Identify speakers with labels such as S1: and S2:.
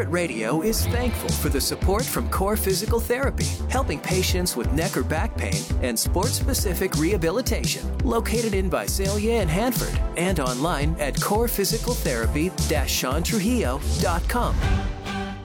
S1: Radio is thankful for the support from Core Physical Therapy, helping patients with neck or back pain and sport-specific rehabilitation. Located in Visalia and Hanford, and online at corephysicaltherapy-seantrujillo.com.